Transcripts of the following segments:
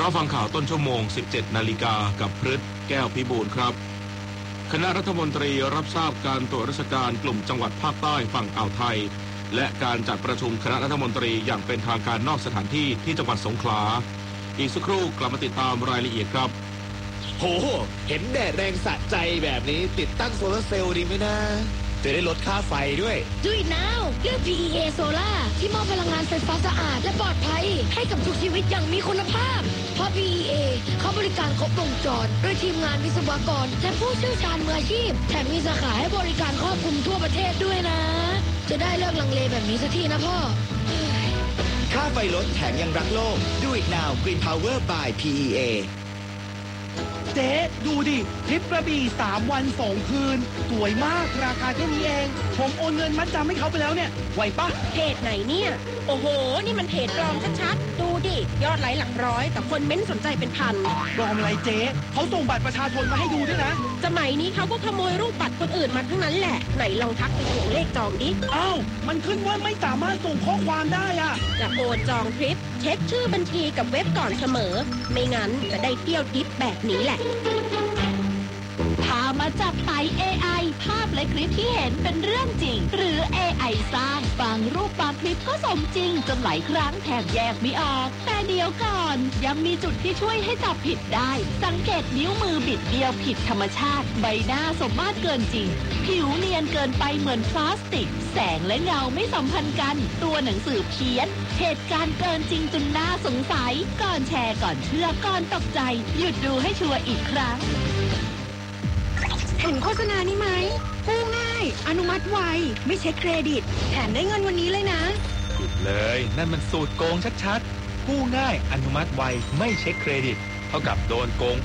รับฟังข่าวต้นชั่วโมง 17 นาฬิกากับพฤทธิ์แก้วพิบูลครับคณะรัฐมนตรีรับทราบการตรวจราชการกลุ่มจังหวัดภาคใต้ฝั่งอ่าวไทยและการจัดประชุมคณะรัฐมนตรีอย่างเป็นทางการนอกสถานที่ที่จังหวัดสงขลาอีกสักครู่กลับมาติดตามรายละเอียดครับโหเห็นแดดแรงสะใจแบบนี้ติดตั้งโซลาร์เซลล์ดีไหมนะจะได้ลดค่าไฟด้วย Do it now เลือก PEA Solar ที่มอบพลังงานไฟฟ้าสะอาดและปลอดภัยให้กับทุกชีวิตอย่างมีคุณภาพเพราะ PEA เขาบริการครบวงจรด้วยทีมงานวิศวกรและผู้เชี่ยวชาญมืออาชีพแถมมีสาขาให้บริการครอบคลุมทั่วประเทศด้วยนะจะได้เลิกลังเลแบบนี้สักทีนะพ่อค่าไฟลดแถมยังรักโลก Do it now Green Power by PEA เจ๊ดูดิทริปกระบี่3 วัน 2 คืนสวยมากราคาแค่นี้เองผมโอนเงินมัดจำให้เขาไปแล้วเนี่ยไหวปะเพจไหนเนี่ยโอ้โหนี่มันเพจปลอมชัดๆดูดิยอดไลค์หลักร้อยแต่คนเม้นสนใจเป็นพันปลอมอะไรเจ๊เขาส่งบัตรประชาชนมาให้ดูด้วยนะสมัยนี้เขาก็ขโมยรูปบัตรคนอื่นมาทั้งนั้นแหละไหนลองทักไปถึงเลขจองดิอ้าวมันขึ้นว่าไม่สามารถส่งข้อความได้อะจะโอนจองทริปเช็คชื่อบัญชีกับเว็บก่อนเสมอไม่งั้นจะได้เที่ยวทริปแบบนี้แหละพามาจับไต่ AI ภาพและคลิปที่เห็นเป็นเรื่องจริงหรือ AI สร้างบางรูปบางคลิปก็สมจริงจนหลายครั้งแทบแยกไม่ออกแต่เดี๋ยวก่อนยังมีจุดที่ช่วยให้จับผิดได้สังเกตนิ้วมือบิดเบี้ยวผิดธรรมชาติใบหน้าสมมาตรเกินจริงผิวเนียนเกินไปเหมือนพลาสติกแสงและเงาไม่สัมพันธ์กันตัวหนังสือเพี้ยนเหตุการณ์เกินจริงจนน่าสงสัยก่อนแชร์ก่อนเชื่อก่อนตกใจหยุดดูให้ชัวร์อีกครั้งเห็นโฆษณานี้ไหมกู้ง่ายอนุมัติไวไม่เช็คเครดิตแถมได้เงินวันนี้เลยนะผิดเลยนั่นมันสูตรโกงชัดๆกู้ง่ายอนุมัติไวไม่เช็คเครดิตเท่ากับโดนโกง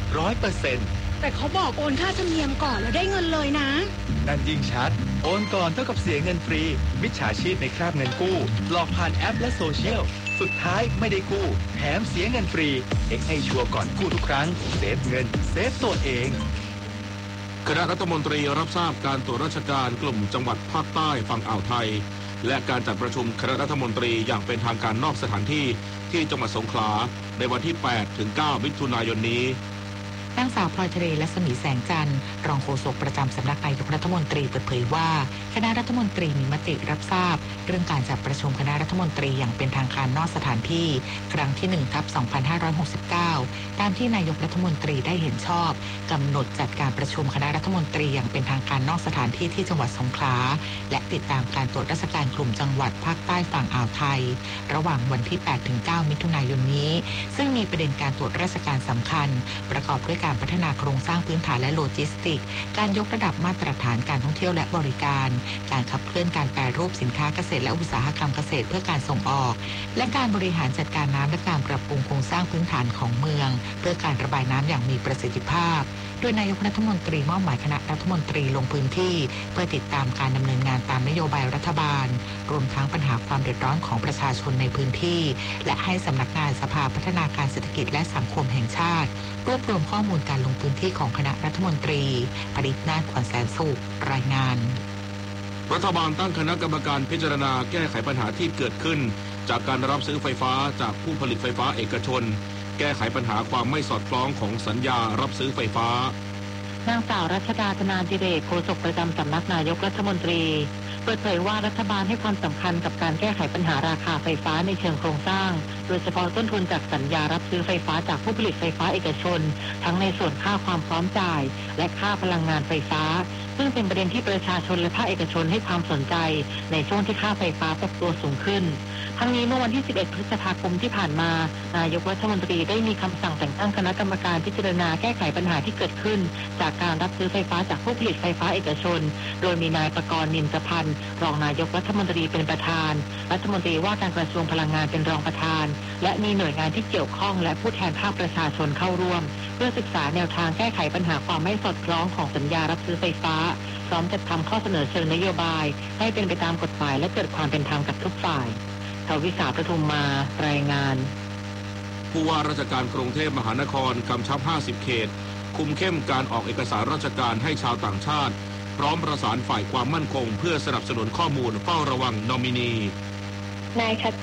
100% แต่เขาบอกโอนค่าธรรมเนียมก่อนแล้วได้เงินเลยนะนั่นยิ่งชัดโอนก่อนเท่ากับเสียเงินฟรีมิจฉาชีพในคราบเงินกู้หลอกผ่านแอปและโซเชียลสุดท้ายไม่ได้กู้แถมเสียเงินฟรีเอ็กซ์ให้ชัวร์ก่อนกู้ทุกครั้งเซฟเงินเซฟตัวเองคณะรัฐมนตรีรับทราบการตรวจราชการกลุ่มจังหวัดภาคใต้ฝั่งอ่าวไทยและการจัดประชุมคณะรัฐมนตรีอย่างเป็นทางการนอกสถานที่ที่จังหวัดสงขลาในวันที่ 8-9 มิถุนายนนี้นางสาวพลอยทะเลและสมีแสงจันทร์รองโฆษกประจำสำนักนายกรัฐมนตรีเปิดเผยว่าคณะรัฐมนตรีมีมติรับทราบเรื่องการจัดประชุมคณะรัฐมนตรีอย่างเป็นทางการนอกสถานที่ครั้งที่ 1/2569 ตามที่นายกรัฐมนตรีได้เห็นชอบกำหนดจัดการประชุมคณะรัฐมนตรีอย่างเป็นทางการนอกสถานที่ที่จังหวัดสงขลาและติดตามการตรวจราชการกลุ่มจังหวัดภาคใต้ฝั่งอ่าวไทยระหว่างวันที่ 8-9 มิถุนายนนี้ซึ่งมีประเด็นการตรวจราชการสำคัญประกอบด้วยการพัฒนาโครงสร้างพื้นฐานและโลจิสติกการยกระดับมาตรฐานการท่องเที่ยวและบริการการขับเคลื่อนการแปรรูปสินค้าเกษตรและอุตสาหกรรมเกษตรเพื่อการส่งออกและการบริหารจัดการน้ำและการปรับปรุงโครงสร้างพื้นฐานของเมืองเพื่อการระบายน้ำอย่างมีประสิทธิภาพโดยนายกรัฐมนตรีมอบหมายคณะรัฐมนตรีลงพื้นที่เพื่อติดตามการดำเนินงานตามนโยบายรัฐบาลรวมทั้งปัญหาความเดือดร้อนของประชาชนในพื้นที่และให้สำนักงานสภาพัฒนาการเศรษฐกิจและสังคมแห่งชาติรวบรวมข้อมูลการลงพื้นที่ของคณะรัฐมนตรีปริศนาถ ขวัญแสนสุขรายงานรัฐบาลตั้งคณะกรรมการพิจารณาแก้ไขปัญหาที่เกิดขึ้นจากการรับซื้อไฟฟ้าจากผู้ผลิตไฟฟ้าเอกชนแก้ไขปัญหาความไม่สอดคล้องของสัญญารับซื้อไฟฟ้านางสาวรัชดา ธนาดิเรกโฆษกประจำสำนักนายกรัฐมนตรีเปิดเผยว่ารัฐบาลให้ความสำคัญกับการแก้ไขปัญหาราคาไฟฟ้าในเชิงโครงสร้างโดยเฉพาะต้นทุนจากสัญญารับซื้อไฟฟ้าจากผู้ผลิตไฟฟ้าเอกชนทั้งในส่วนค่าความพร้อมจ่ายและค่าพลังงานไฟฟ้าซึ่งเป็นประเด็นที่ประชาชนและภาคเอกชนให้ความสนใจในช่วงที่ค่าไฟฟ้าปรับตัวสูงขึ้นทั้งนี้เมื่อวันที่ 11 พฤษภาคมที่ผ่านมานายกรัฐมนตรีได้มีคำสั่งแต่งตั้งคณะกรรมการพิจารณาแก้ไขปัญหาที่เกิดขึ้นจากการรับซื้อไฟฟ้าจากผู้ผลิตไฟฟ้าเอกชนโดยมีนายประกรณ์ นินจพันธ์รองนายกรัฐมนตรีเป็นประธานรัฐมนตรีว่าการกระทรวงพลังงานเป็นรองประธานและมีหน่วยงานที่เกี่ยวข้องและผู้แทนภาคประชาชนเข้าร่วมเพื่อศึกษาแนวทางแก้ไขปัญหาความไม่สอดคล้องของสัญญารับซื้อไฟฟ้าพร้อมจัดทำข้อเสนอเชิงนโยบายให้เป็นไปตามกฎหมายและเกิดความเป็นธรรมกับทุกฝ่ายทวิสาประทุมมารายงานผู้ว่าราชการกรุงเทพมหานครกำชับ 50 เขตคุมเข้มการออกเอกสารราชการให้ชาวต่างชาติพร้อมประสานฝ่ายความมั่นคงเพื่อสนับสนุนข้อมูลเฝ้าระวังนอมินีนายชัด